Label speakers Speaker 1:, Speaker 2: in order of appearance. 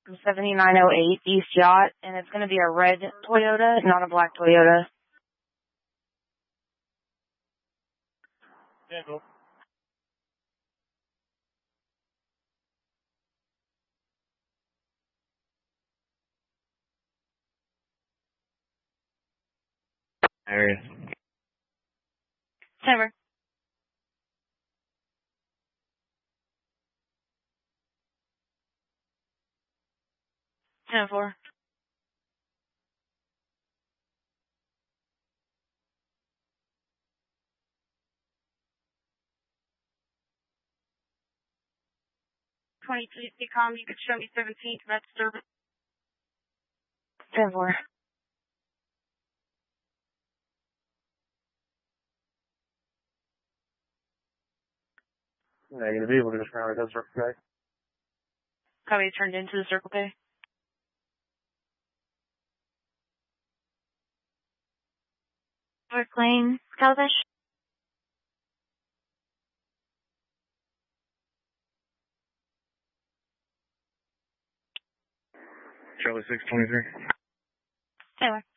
Speaker 1: 7908 East Yacht, and it's going to be a red Toyota, not a black Toyota.
Speaker 2: Yeah, go.
Speaker 3: Area.
Speaker 1: Timber. Ten four.
Speaker 4: COM, you could show me 17th, red disturbance.
Speaker 1: 10-4.
Speaker 2: Negative, able to just round it, that's okay.
Speaker 1: Copy, turned into the Circle K.
Speaker 4: North Lane, Calabash.
Speaker 3: Charlie 623.
Speaker 1: Taylor.